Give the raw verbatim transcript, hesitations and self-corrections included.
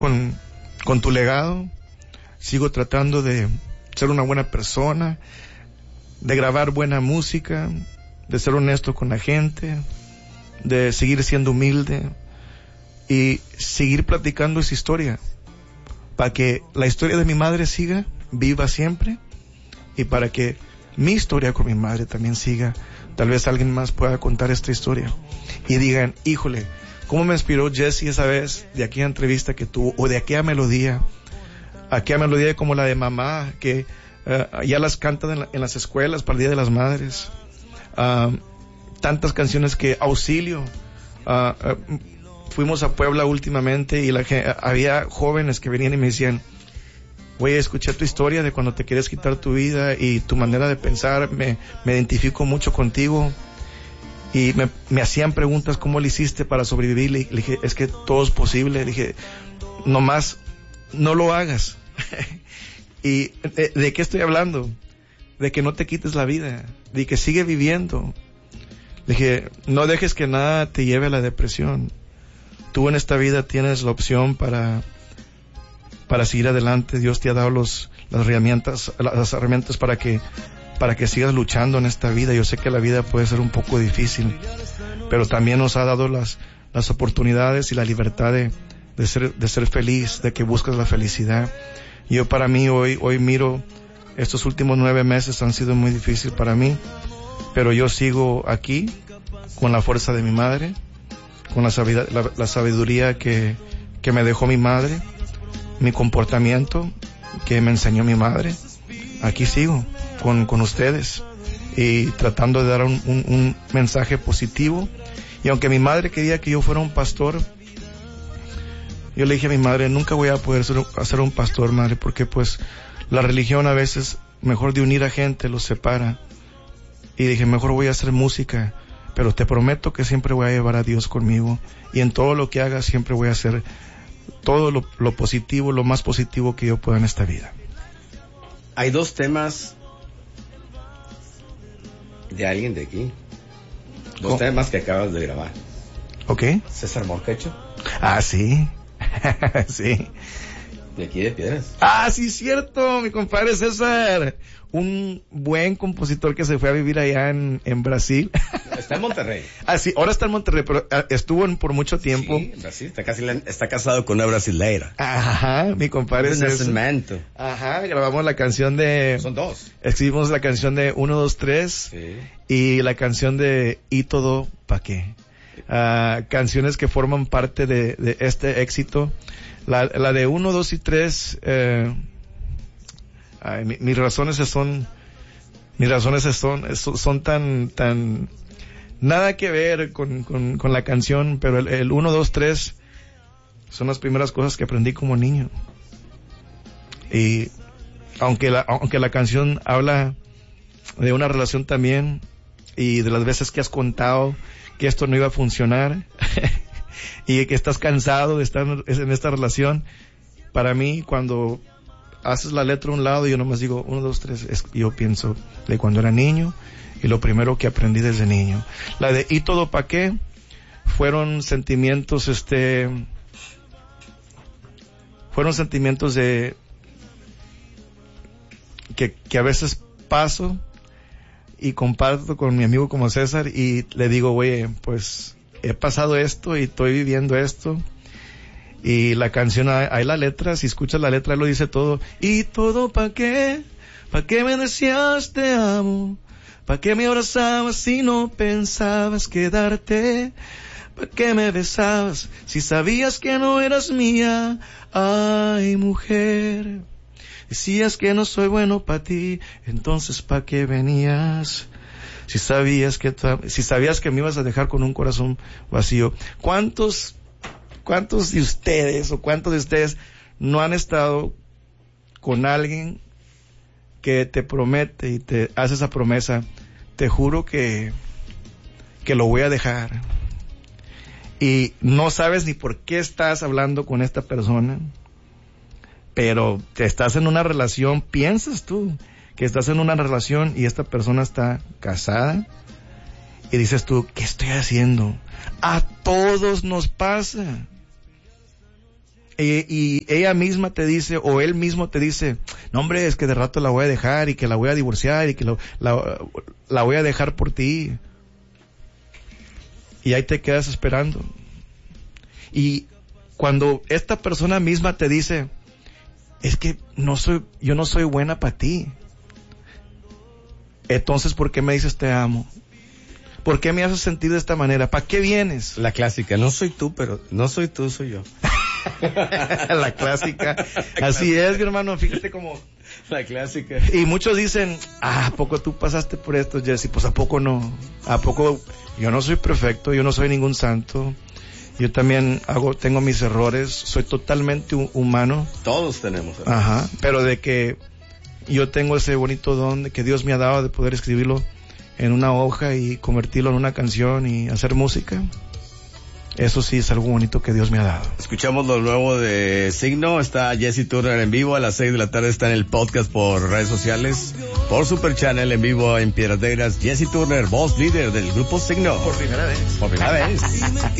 con, con tu legado, sigo tratando de ser una buena persona, de grabar buena música, de ser honesto con la gente, de seguir siendo humilde y seguir platicando esa historia para que la historia de mi madre siga viva siempre y para que mi historia con mi madre también siga. Tal vez alguien más pueda contar esta historia y digan, híjole, ¿cómo me inspiró Jesse esa vez de aquella entrevista que tuvo, o de aquella melodía, aquella melodía como la de mamá, que uh, ya las cantan en, la, en las escuelas para el Día de las Madres, uh, tantas canciones que auxilio, uh, uh, fuimos a Puebla últimamente y la, uh, había jóvenes que venían y me decían, güey, escuché tu historia de cuando te quieres quitar tu vida y tu manera de pensar, me, me identifico mucho contigo. Y me, me hacían preguntas, ¿cómo le hiciste para sobrevivir? Le, le dije, es que todo es posible. Le dije, nomás no lo hagas. ¿Y de, de qué estoy hablando? De que no te quites la vida, de que sigue viviendo. Le dije, no dejes que nada te lleve a la depresión. Tú en esta vida tienes la opción para, para seguir adelante. Dios te ha dado los, las herramientas, las herramientas para que para que sigas luchando en esta vida. Yo sé que la vida puede ser un poco difícil, pero también nos ha dado las, las oportunidades y la libertad de, de ser, de ser feliz, de que buscas la felicidad. Yo para mí hoy, hoy miro, estos últimos nueve meses han sido muy difíciles para mí, pero yo sigo aquí con la fuerza de mi madre, con la sabiduría, la, la sabiduría que, que me dejó mi madre, mi comportamiento que me enseñó mi madre. Aquí sigo con, con ustedes y tratando de dar un, un, un mensaje positivo. Y aunque mi madre quería que yo fuera un pastor, yo le dije a mi madre, nunca voy a poder ser, ser un pastor, madre, porque pues la religión a veces, mejor de unir a gente, los separa. Y dije, mejor voy a hacer música, pero te prometo que siempre voy a llevar a Dios conmigo, y en todo lo que haga siempre voy a hacer todo lo, lo positivo, lo más positivo que yo pueda en esta vida. Hay dos temas de alguien de aquí. Dos oh. temas que acabas de grabar. Ok. César Morquecho. Ah, sí. Sí. De aquí de Piedras. Ah, sí, cierto, mi compadre César. Un buen compositor que se fue a vivir allá en, en Brasil. Está en Monterrey. Ah, sí, ahora está en Monterrey, pero estuvo en, por mucho tiempo. Sí, en Brasil. Está, casi, está casado con una brasileira. Ajá, mi compadre César. Ajá, grabamos la canción de... Son dos. Escribimos la canción de uno, dos, tres. Sí. Y la canción de ¿Y todo pa' qué? Uh, canciones que forman parte de, de este éxito. La, la de uno, dos y tres... Eh, Ay, mi, mis razones son, mis razones son, son tan, tan, nada que ver con, con, con la canción, pero el, el uno, dos, tres son las primeras cosas que aprendí como niño. Y aunque la, aunque la canción habla de una relación también, y de las veces que has contado que esto no iba a funcionar, y que estás cansado de estar en esta relación, para mí cuando haces la letra a un lado y yo nomás digo uno, dos, tres, es, yo pienso de cuando era niño y lo primero que aprendí desde niño. La de ¿y todo pa' qué? Fueron sentimientos, este, fueron sentimientos de, que, que a veces paso y comparto con mi amigo como César y le digo, güey, pues he pasado esto y estoy viviendo esto. Y la canción, hay la letra, si escuchas la letra, lo dice todo. ¿Y todo pa' qué? ¿Pa' qué me decías te amo? ¿Pa' qué me abrazabas si no pensabas quedarte? ¿Pa' qué me besabas si sabías que no eras mía? Ay, mujer, decías que no soy bueno pa' ti, entonces ¿pa' qué venías? Si sabías que, si sabías que me ibas a dejar con un corazón vacío. ¿Cuántos... ¿Cuántos de ustedes o cuántos de ustedes no han estado con alguien que te promete y te hace esa promesa? Te juro que, que lo voy a dejar. Y no sabes ni por qué estás hablando con esta persona, pero te estás en una relación, piensas tú que estás en una relación y esta persona está casada y dices tú, ¿qué estoy haciendo? A todos nos pasa. y, y ella misma te dice, o él mismo te dice, no hombre, es que de rato la voy a dejar y que la voy a divorciar y que lo, la, la voy a dejar por ti. Y ahí te quedas esperando. Y cuando esta persona misma te dice, es que no soy, yo no soy buena para ti. Entonces, ¿por qué me dices te amo? ¿Por qué me haces sentir de esta manera? ¿Para qué vienes? La clásica, no soy tú, pero no soy tú, soy yo. La clásica. Así es, mi hermano, fíjate cómo... La clásica. Y muchos dicen, ah, ¿a poco tú pasaste por esto, Jesse? Pues ¿a poco no? ¿A poco? Yo no soy perfecto, yo no soy ningún santo. Yo también hago, tengo mis errores, soy totalmente humano. Todos tenemos errores. Ajá, pero de que yo tengo ese bonito don de que Dios me ha dado de poder escribirlo en una hoja y convertirlo en una canción y hacer música. Eso sí es algo bonito que Dios me ha dado. Escuchamos lo nuevo de Signo. Está Jesse Turner en vivo a las seis de la tarde. Está en el podcast por redes sociales, por Super Channel en vivo en Piedras Negras. Jesse Turner, voz líder del grupo Signo. Por primera vez. Por primera vez.